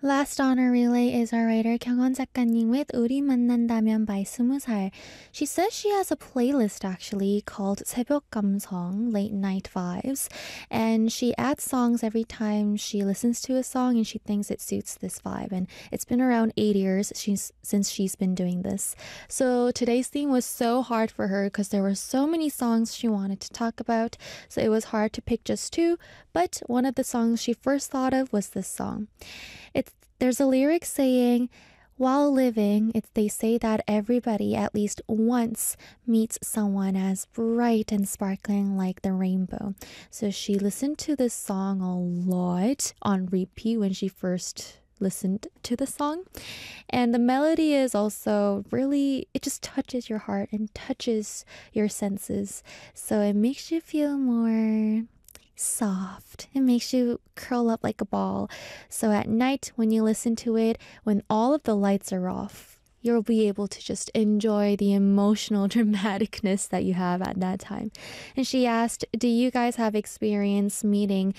Last on our relay is our writer 경원 작가님 with 우리 만난다면 by 20살. She says she has a playlist actually called 새벽 감성, Late Night Vibes, and she adds songs every time she listens to a song and she thinks it suits this vibe. And it's been around 8 years since she's been doing this. So today's theme was so hard for her because there were so many songs she wanted to talk about, so it was hard to pick just two, but one of the songs she first thought of was this song. There's a lyric saying, while living, they say that everybody at least once meets someone as bright and sparkling like the rainbow. So she listened to this song a lot on repeat when she first listened to the song. And the melody is also really, it just touches your heart and touches your senses. So it makes you feel more soft. It makes you curl up like a ball. So at night, when you listen to it, when all of the lights are off, you'll be able to just enjoy the emotional dramaticness that you have at that time. And she asked, do you guys have experience meeting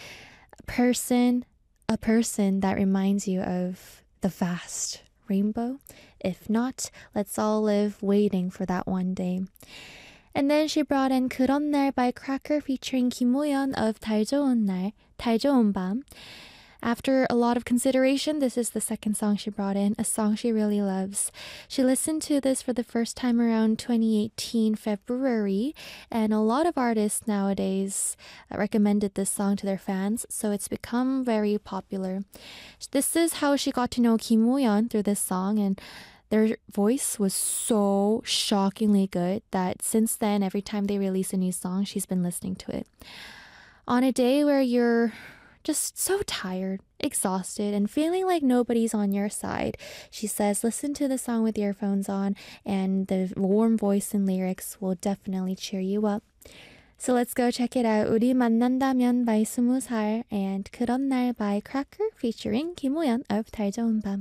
a person that reminds you of the vast rainbow? If not, let's all live waiting for that one day. And then she brought in 그런 날 by Cracker featuring 김호연 of 달 좋은 날, 달 좋은 밤. After a lot of consideration, this is the second song she brought in, a song she really loves. She listened to this for the first time around 2018 February, and a lot of artists nowadays recommended this song to their fans, so it's become very popular. This is how she got to know Kim Woo-yeon through this song, and their voice was so shockingly good that since then, every time they release a new song, she's been listening to it. On a day where you're just so tired, exhausted, and feeling like nobody's on your side, she says listen to the song with earphones on, and the warm voice and lyrics will definitely cheer you up. So let's go check it out. 우리 만난다면 by 20살 and 그런 날 by Cracker featuring 김호연 of 달 좋은 밤.